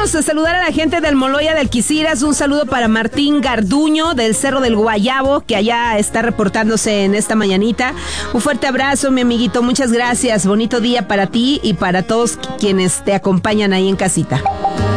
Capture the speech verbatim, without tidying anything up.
vámonos a saludar a la gente del Moloya de Alquiciras. Un saludo para Martín Garduño del Cerro del Guayabo, que allá está reportándose en esta mañanita. Un fuerte abrazo, mi amiguito, muchas gracias. Bonito día para ti y para todos quienes te acompañan ahí en casita.